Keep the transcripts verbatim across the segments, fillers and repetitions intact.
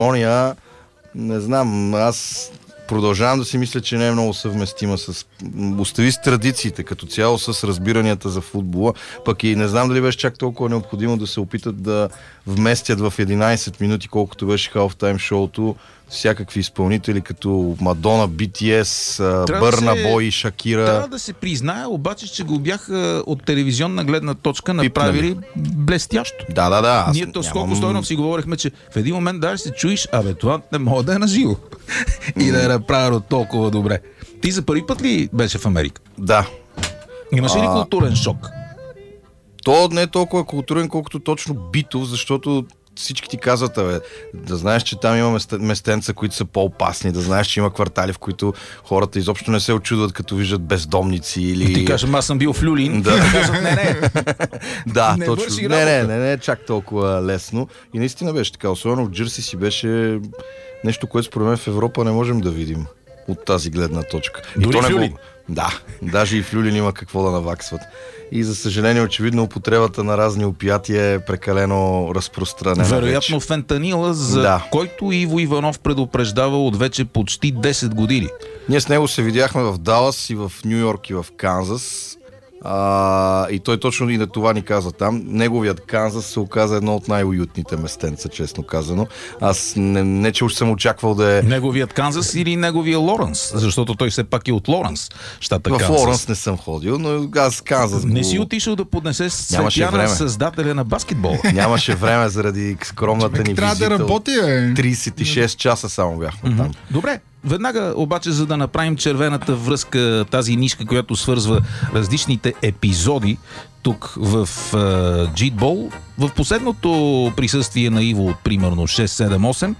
Япония, не знам, аз продължавам да си мисля, че не е много съвместима с... Остави с традициите, като цяло с разбиранията за футбола, пък и не знам дали беше чак толкова необходимо да се опитат да вместят в единайсет минути, колкото беше halftime шоуто, всякакви изпълнители, като Мадона, Би Ти Ес, Бърна Бой и Шакира. Трябва да се признае, обаче, че го бяха от телевизионна гледна точка направили блестящо. Да, да, да. Ние то сколко нямам... Стойнов си говорихме, че в един момент даже се чуеш, абе, това не мога да е на живо. И да е направено толкова добре. Ти за първи път ли беше в Америка? Да. Имаш ли културен шок? То не е толкова културен, колкото точно битов, защото всички ти казват, бе, да знаеш, че там има местенца, които са по-опасни, да знаеш, че има квартали, в които хората изобщо не се очудват, като виждат бездомници или... Ти кажеш, аз съм бил в Люлин. Да, не, не. Да, не точно. Не, не, не, не е чак толкова лесно. И наистина беше така. Особено в Джерси си беше нещо, което според мен в Европа не можем да видим от тази гледна точка. Дори и то в не Люлин? го... Да, даже и в Люлин има какво да наваксват. И за съжаление, очевидно, употребата на разни опиятия е прекалено разпространена. Вероятно вече. фентанила, за да. който Иво Иванов предупреждава от вече почти десет години. Ние с него се видяхме в Далас и в Ню Йорк и в Канзас. А, и той точно и на това ни каза там. Неговият Канзас се оказа едно от най-уютните местенца, честно казано. Аз не, не че уж съм очаквал да е... Неговият Канзас или неговия Лоренс? Защото той все пак е от Лоренс, щата В Канзас. Лоренс не съм ходил, но аз Канзас... Не го... си отишъл да поднесе цветя на създателя на баскетбола. Нямаше време заради скромната ни трябва визита. Да работи, бе. трийсет и шест часа само бяхме mm-hmm. там. Добре. Веднага обаче, за да направим червената връзка, тази нишка, която свързва различните епизоди тук в uh, Джитбол, в последното присъствие на Иво от примерно шест, седем, осем,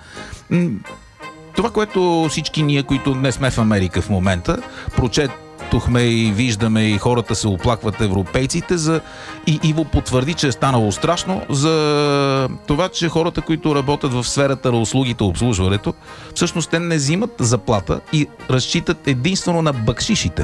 това, което всички ние, които не сме в Америка в момента, прочетохме и виждаме и хората се оплакват европейците за... и Иво потвърди, че е станало страшно за това, че хората, които работят в сферата на услугите, обслужването, всъщност те не взимат заплата и разчитат единствено на бакшишите.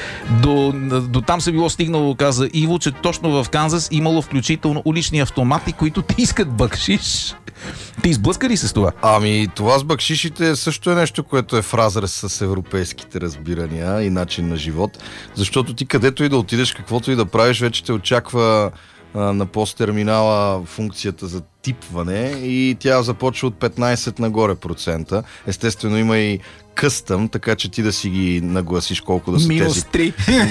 До, до там се било стигнало, каза Иво, че точно в Канзас имало включително улични автомати, които ти искат бакшиш. Ти изблъска ли се с това? Ами, това с бакшишите също е нещо, което е в разрез с европейските разбирания и начин на живот, защото ти където и да отидеш, каквото и да правиш, вече те очаква а, на посттерминала функцията за типване и тя започва от петнайсет нагоре процента. Естествено има и къстъм, така че ти да си ги нагласиш колко да са Минус тези. три.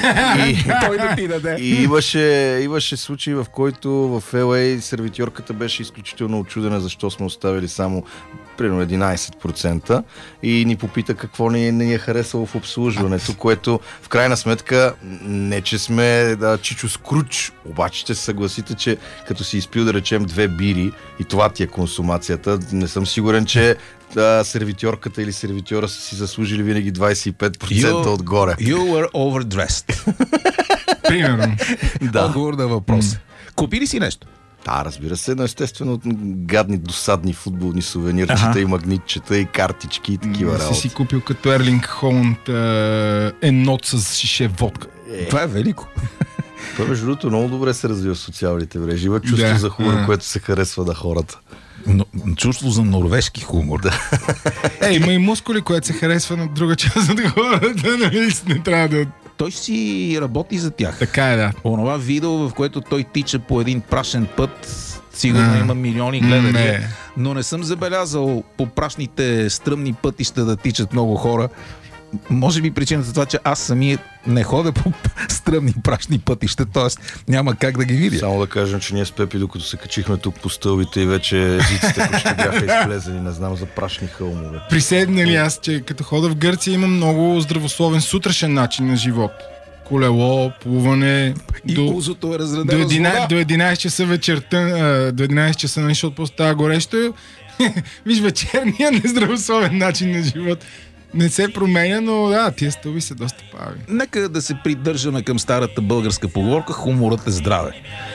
И, Той да ти даде. и имаше, имаше случаи, в който в Ел Ей сервитьорката беше изключително очудена защо сме оставили само примерно единайсет процента и ни попита какво ни, ни е харесало в обслужването, което в крайна сметка не че сме да, Чичо Скруч, обаче ще се съгласите, че като си изпил да речем две бири и това ти е консумацията, не съм сигурен, че да, сервитьорката или сервитьора са си заслужили винаги двайсет и пет процента you, отгоре. You were overdressed. Примерно. Да. Отговор на въпрос. Mm. Купи ли си нещо? Да, разбира се, но естествено гадни, досадни футболни сувенирчета ага. и магнитчета и картички и такива да, работи. Си си купил като Ерлинг Холанд е, енот с шише водка. Е. Това е велико. Това между другото много добре се развива в социалните мрежи. Има чувство да. за хумор, а. което се харесва на хората. Но, чувство за норвежки хумор. Да. Е, има и мускули, което се харесва на друга част от хората. Нали? Не трябва да... Той си работи за тях. Така е, да. Онова видео, в което той тича по един прашен път, сигурно а, има милиони гледания, но не съм забелязал по прашните стръмни пътища да тичат много хора. Може би причината за това, че аз самия не ходя по стръмни прашни пътища, т.е. няма как да ги видя. Само да кажем, че ние с Пепи, докато се качихме тук по стълбите и вече езиците почти бяха изплезени, не знам, за прашни хълмове. Приседнали аз, че като хода в Гърция има много здравословен сутрешен начин на живот. Колело, плуване. И до, узото е разредено до, до единайсет часа вечерта, до единайсет часа, защото просто става горещо. Виж, вечерния нездравословен начин на живот не се променя, но да, тия стълби са доста пави. Нека да се придържаме към старата българска поговорка: хуморът е здраве.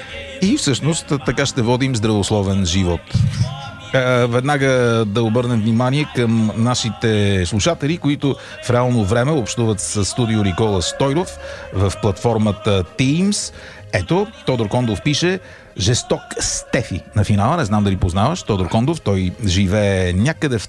И всъщност така ще водим здравословен живот. Веднага да обърнем внимание към нашите слушатели, които в реално време общуват с студио Никола Стойров в платформата Teams. Ето, Тодор Кондов пише: Жесток Стефи на финала. Не знам дали познаваш Тодор Кондов. Той живее някъде в